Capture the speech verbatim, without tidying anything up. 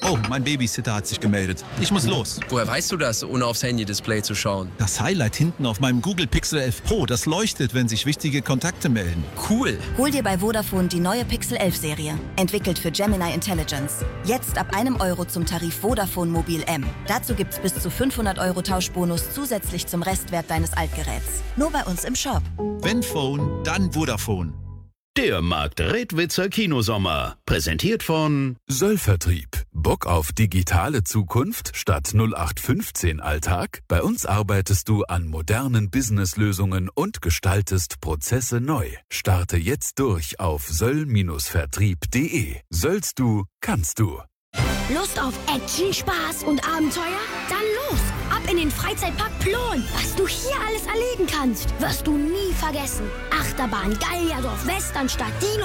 Oh, mein Babysitter hat sich gemeldet. Ich muss los. Woher weißt du das, ohne aufs Handy-Display zu schauen? Das Highlight hinten auf meinem Google Pixel elf Pro, das leuchtet, wenn sich wichtige Kontakte melden. Cool. Hol dir bei Vodafone die neue Pixel elf Serie. Entwickelt für Gemini Intelligence. Jetzt ab einem Euro zum Tarif Vodafone Mobil M. Dazu gibt's bis zu fünfhundert Euro Tauschbonus zusätzlich zum Restwert deines Altgeräts. Nur bei uns im Shop. Wenn Phone, dann Vodafone. Der Markt-Redwitzer Kinosommer. Präsentiert von Söllvertrieb. Bock auf digitale Zukunft statt null acht fünfzehn Alltag? Bei uns arbeitest du an modernen Businesslösungen und gestaltest Prozesse neu. Starte jetzt durch auf söll Vertrieb punkt de. Söllst du, kannst du. Lust auf Action, Spaß und Abenteuer? Dann los! Ab in den Freizeitpark Plon. Was du hier alles erleben kannst, wirst du nie vergessen. Achterbahn, Gallierdorf, Westernstadt, Dino